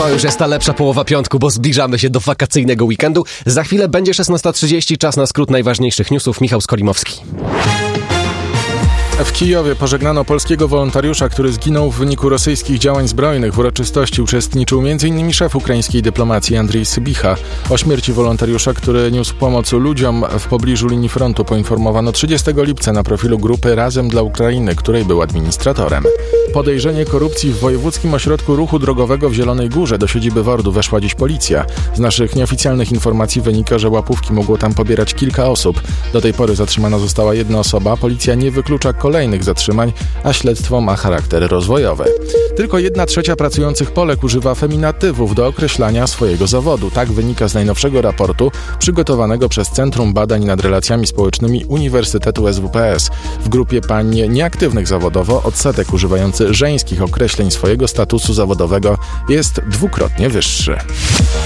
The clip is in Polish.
To już jest ta lepsza połowa piątku, bo zbliżamy się do wakacyjnego weekendu. Za chwilę będzie 16:30, czas na skrót najważniejszych newsów. Michał Skolimowski. W Kijowie pożegnano polskiego wolontariusza, który zginął w wyniku rosyjskich działań zbrojnych. W uroczystości uczestniczył m.in. szef ukraińskiej dyplomacji Andrzej Sybicha. O śmierci wolontariusza, który niósł pomoc ludziom w pobliżu linii frontu, poinformowano 30 lipca na profilu grupy Razem dla Ukrainy, której był administratorem. Podejrzenie korupcji w Wojewódzkim Ośrodku Ruchu Drogowego w Zielonej Górze. Do siedziby WORD-u weszła dziś policja. Z naszych nieoficjalnych informacji wynika, że łapówki mogło tam pobierać kilka osób. Do tej pory zatrzymana została jedna osoba. Policja nie wyklucza kolejnych zatrzymań, a śledztwo ma charakter rozwojowy. Tylko 1/3 pracujących Polek używa feminatywów do określania swojego zawodu. Tak wynika z najnowszego raportu przygotowanego przez Centrum Badań nad Relacjami Społecznymi Uniwersytetu SWPS. W grupie pań nieaktywnych zawodowo odsetek używający żeńskich określeń swojego statusu zawodowego jest dwukrotnie wyższy.